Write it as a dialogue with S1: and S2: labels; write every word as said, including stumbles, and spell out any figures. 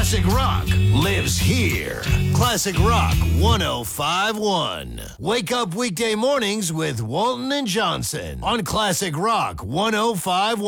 S1: Classic Rock lives here. Classic Rock one oh five point one. Wake up weekday mornings with Walton and Johnson on Classic Rock one oh five point one.